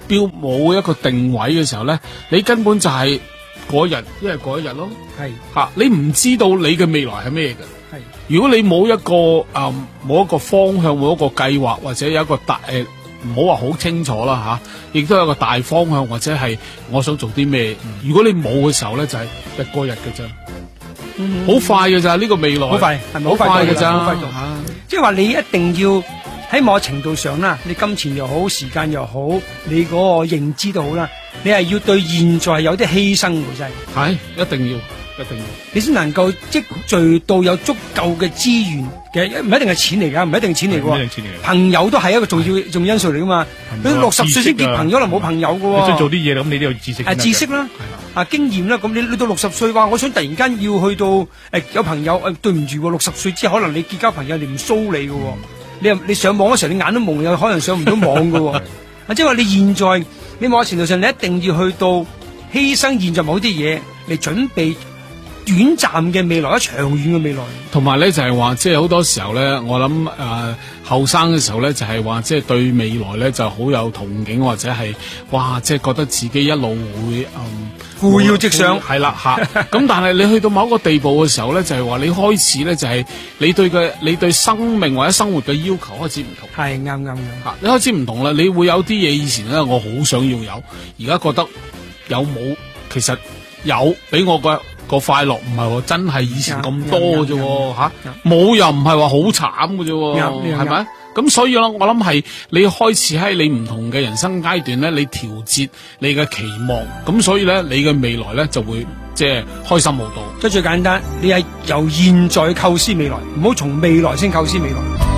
標，冇一個定位嘅時候咧，你根本就係嗰日一日過一日咯。 係吓，你唔知道你嘅未來係咩嘅。 係如果你冇一個冇一個方向，冇一個計劃，或者有一個大唔好話好清楚啦吓，亦都有一個大方向，或者係我想做啲咩。如果你冇嘅時候咧，就係日過日嘅啫。好快嘅咋呢個未來？ 好快，係咪好快嘅咋？ 好快到，即係話你一定要喺某個程度上啦，你金錢又好，時間又好，你嗰個認知都好啦，你係要對現在有啲犧牲嘅真係。 係一定要。 你先能夠積聚到有足夠嘅資源嘅，唔一定係錢嚟㗎，唔一定係錢嚟㗎，朋友都係一個重要因素嚟㗎嘛。你60歲先結朋友，可能冇朋友㗎喎。 你想做啲嘢咁，你都有知識。 知識啦，經驗啦。咁你到60歲話，我想突然間要去到有朋友，對唔住喎，60歲之後可能你結交朋友，你唔騷你㗎喎。你上網嗰時候，你眼都蒙，有可能上唔到網㗎喎。即係話你現在，你某程度上你一定要去到犧牲現在某啲嘢嚟準備短暫嘅未來，一長遠嘅未來。同埋咧就係話，即係好多時候咧，我諗後生嘅時候咧，就係話即係對未來咧就好有憧憬，或者係哇，即係覺得自己一路會扶搖直上。係啦吓，咁但係你去到某一個地步嘅時候咧，就係話你開始咧就係你對生命或者生活嘅要求開始唔同。係啱吓，你開始唔同啦，你會有啲嘢以前咧我好想要有，而家覺得有冇其實有俾我個快樂唔係真係以前咁多嘅啫吓，冇又唔係話好慘嘅啫，係咪？咁所以咧，我諗係你開始喺你唔同嘅人生階段咧，你調節你嘅期望，咁所以咧，你嘅未來咧就會即係開心好多。即係最簡單，你係由現在構思未來，唔好從未來先構思未來。